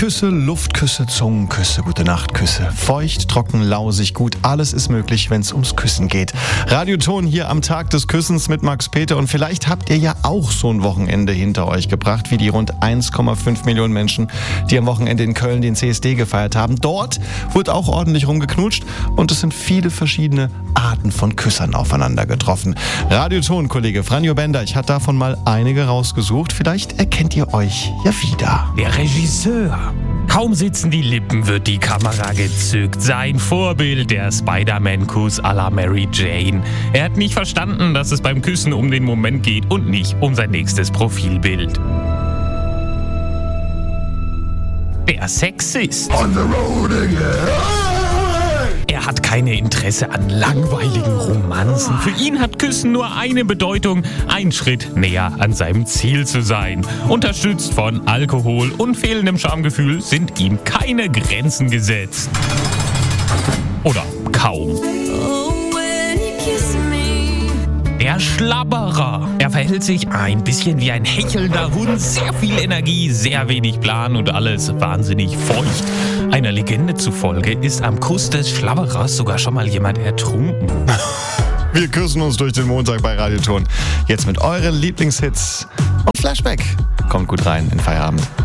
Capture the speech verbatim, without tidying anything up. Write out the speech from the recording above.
Handküsse, Luftküsse, Zungenküsse, Gute-Nacht-Küsse. Feucht, trocken, lausig, gut. Alles ist möglich, wenn es ums Küssen geht. Radioton hier am Tag des Küssens mit Max Peter. Und vielleicht habt ihr ja auch so ein Wochenende hinter euch gebracht, wie die rund eins Komma fünf Millionen Menschen, die am Wochenende in Köln den C S D gefeiert haben. Dort wurde auch ordentlich rumgeknutscht und es sind viele verschiedene Arten von Küssern aufeinander getroffen. Radioton-Kollege Franjo Bender, ich hatte davon mal einige rausgesucht. Vielleicht erkennt ihr euch ja wieder. Der Regisseur. Kaum sitzen die Lippen, wird die Kamera gezückt. Sein Vorbild, der Spider-Man-Kuss à la Mary Jane. Er hat nicht verstanden, dass es beim Küssen um den Moment geht und nicht um sein nächstes Profilbild. Der Sexist. On the road again. Er hat keine Interesse an langweiligen Romanzen. Für ihn hat Küssen nur eine Bedeutung: ein Schritt näher an seinem Ziel zu sein. Unterstützt von Alkohol und fehlendem Schamgefühl sind ihm keine Grenzen gesetzt. Oder kaum. Der Schlabberer. Er verhält sich ein bisschen wie ein hechelnder Hund. Sehr viel Energie, sehr wenig Plan und alles wahnsinnig feucht. Einer Legende zufolge ist am Kuss des Schlabberers sogar schon mal jemand ertrunken. Wir küssen uns durch den Montag bei Radioton. Jetzt mit euren Lieblingshits und Flashback. Kommt gut rein in Feierabend.